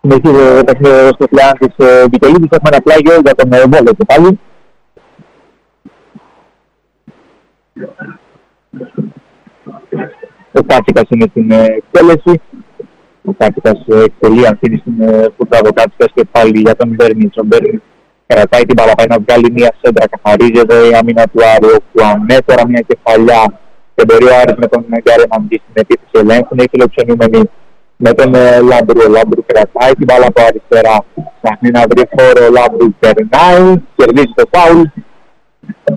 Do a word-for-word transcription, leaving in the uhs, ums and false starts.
συνεχίζει το παιχνίδι στο πλεάν της Βικελίδης. Έχουμε ένα πλάγιο για τον Βόλο και πάλι. Ο Κάτσικας είναι στην εκτέλεση. Ο Κάτσικας εκτελεί ανθήνει στην φούτρα ο Κάτσικας και πάλι για τον Μπέρνιτς. Ο Μπέρνιτς κρατάει την μπάλα, πάει να βγάλει μια σέντρα, καθαρίζεται η άμυνα του Άρη Κουαμέ. Τώρα μια κεφαλιά και μπορεί ο Άρης με τον Γκάρεμαντζή στην επίθεση ελέγχουν. Έχει φιλοξενούμενη με τον Λάμπρου. Ο Λάμπρου κρατάει την μπάλα από αριστερά. Ψάχνει να βρει χώρο, ο Λάμπρου περνάει, κερδίζει το φάουλ.